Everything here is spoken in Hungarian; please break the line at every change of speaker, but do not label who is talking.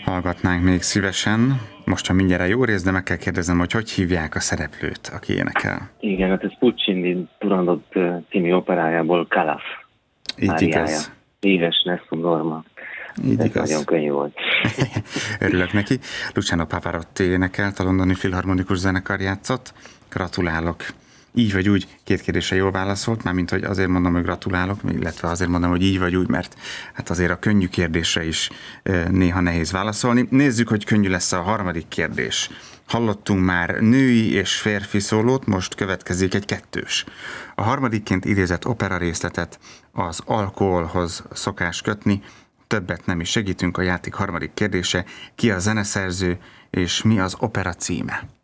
hallgatnánk még szívesen. Most, ha mindjárt a jó rész, de meg kell kérdezem, hogy hívják a szereplőt, aki énekel.
Igen, hát ez Puccini Turandot című operájából Calaf.
Így igaz.
Éves Nessun Dorma.
Így
ez
igaz.
Nagyon könnyű volt.
Örülök neki. Luciano Pavarotti énekelt, a Londoni Filharmonikus Zenekar játszott. Gratulálok. Így vagy úgy, 2 kérdésre jól válaszolt, mármint hogy azért mondom, hogy gratulálok, illetve azért mondom, hogy így vagy úgy, mert hát azért a könnyű kérdésre is néha nehéz válaszolni. Nézzük, hogy könnyű lesz a harmadik kérdés. Hallottunk már női és férfi szólót, most következik egy 2-s. A harmadikként idézett opera részletet az alkoholhoz szokás kötni, többet nem is segítünk, a játék harmadik kérdése, ki a zeneszerző és mi az opera címe?